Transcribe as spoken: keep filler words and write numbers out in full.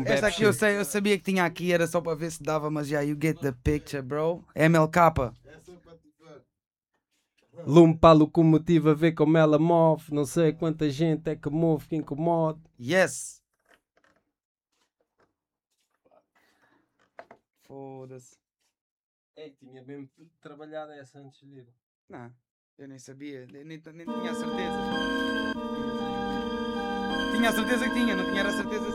Esta aqui eu sei, eu sabia que tinha aqui, era só para ver se dava, mas já, you get the picture, bro. M L K. Lume para a locomotiva, vê como ela move. Não sei quanta gente é que move, que incomoda. Yes. Foda-se. É, tinha mesmo trabalhado essa antes de ir. Não, eu nem sabia, nem, nem, nem tinha a certeza. Tinha a certeza que tinha, não tinha a certeza